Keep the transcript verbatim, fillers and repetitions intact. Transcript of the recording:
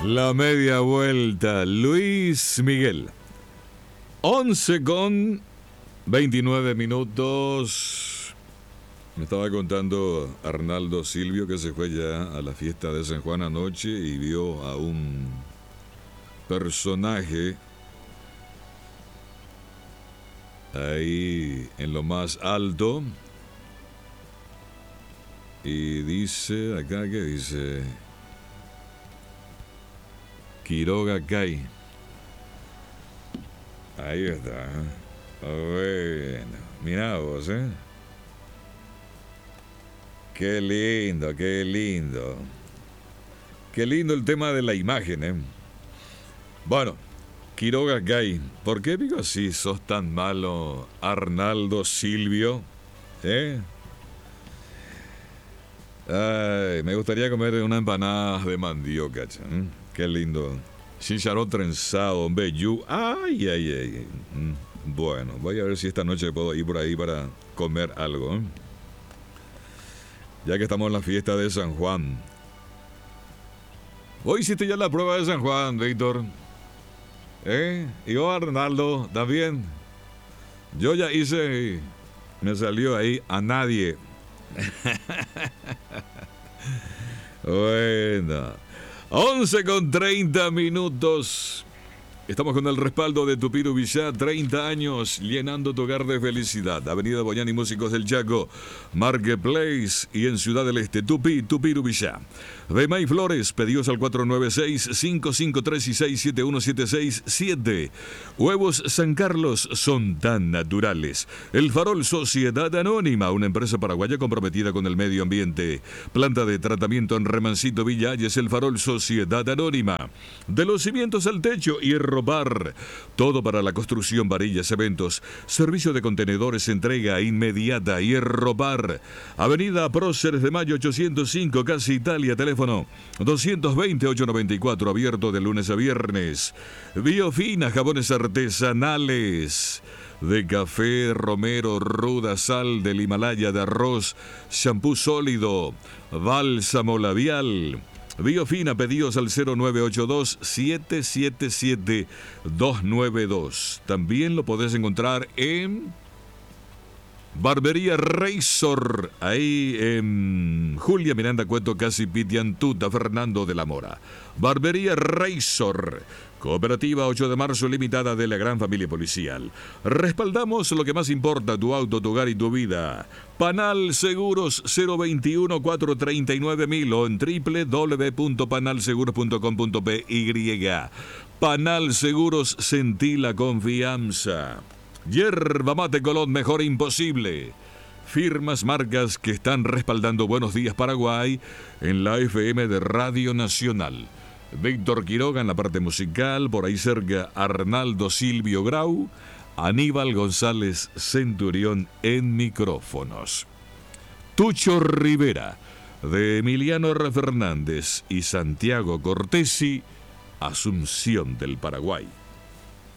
La media vuelta, Luis Miguel. once con veintinueve minutos. Me estaba contando Arnaldo Silvio que se fue ya a la fiesta de San Juan anoche y vio a un personaje ahí en lo más alto. Y dice, acá que dice, Quiroga Cay. Ahí está. Bueno, mira vos, ¿eh? Qué lindo, qué lindo. Qué lindo el tema de la imagen, ¿eh? Bueno, Quiroga Cay. ¿Por qué digo así? ¿Sos tan malo, Arnaldo Silvio? ¿Eh? Ay, me gustaría comer una empanada de mandioca, ¿eh? Qué lindo. Chicharrón trenzado, vellú. Ay, ay, ay. Bueno, voy a ver si esta noche puedo ir por ahí para comer algo, ¿eh? Ya que estamos en la fiesta de San Juan. ¿Vos hiciste ya la prueba de San Juan, Víctor? ¿Eh? ¿Y vos, Arnaldo, también? Yo ya hice y me salió ahí a nadie. Bueno, once con treinta minutos. Estamos con el respaldo de Tupiru Villá, treinta años llenando tu hogar de felicidad. Avenida Boyani, Músicos del Chaco, Marketplace y en Ciudad del Este, Tupi, Tupiru Villá. Bemay Flores, pedidos al cuatro nueve seis, cinco cinco tres y seis siete uno siete seis siete. Huevos San Carlos son tan naturales. El Farol Sociedad Anónima, una empresa paraguaya comprometida con el medio ambiente. Planta de tratamiento en Remancito Villalles, El Farol Sociedad Anónima. De los cimientos al techo y Robar. Todo para la construcción, varillas, eventos. Servicio de contenedores, entrega inmediata. Y Robar. Avenida Próceres de Mayo ochocientos cinco, Casa Italia. Teléfono doscientos veinte, ochocientos noventa y cuatro. Abierto de lunes a viernes. Biofina, jabones artesanales. De café, romero, ruda, sal del Himalaya, de arroz, shampoo sólido, bálsamo labial. Biofina, pedidos al cero nueve ocho dos, siete siete siete, dos nueve dos. También lo podés encontrar en Barbería Razor, ahí en Julia Miranda Cueto, casi Pitiantuta, Fernando de la Mora. Barbería Razor. Cooperativa ocho de marzo, limitada de la gran familia policial. Respaldamos lo que más importa, tu auto, tu hogar y tu vida. Panal Seguros cero veintiuno, cuatrocientos treinta y nueve mil o en doble u doble u doble u punto panal seguros punto com punto pe y. Panal Seguros, sentí la confianza. Yerba Mate Colón, mejor imposible. Firmas, marcas que están respaldando Buenos Días Paraguay en la F M de Radio Nacional. Víctor Quiroga en la parte musical, por ahí cerca Arnaldo Silvio Grau, Aníbal González Centurión en micrófonos. Tucho Rivera, de Emiliano R. Fernández y Santiago Cortesi, Asunción del Paraguay.